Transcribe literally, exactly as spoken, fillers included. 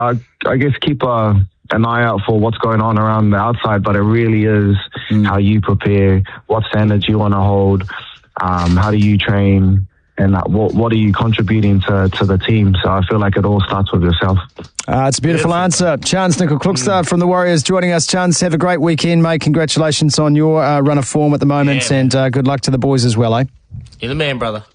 I, I guess keep a, an eye out for what's going on around the outside, but it really is mm. how you prepare, what standards you want to hold, um, how do you train, and what what are you contributing to, to the team. So I feel like it all starts with yourself. Uh, it's a beautiful answer. Chance Nicol-Klokstad mm. from the Warriors joining us. Chance, have a great weekend, mate. Congratulations on your uh, run of form at the moment, yeah, and uh, good luck to the boys as well, eh? You're the man, brother.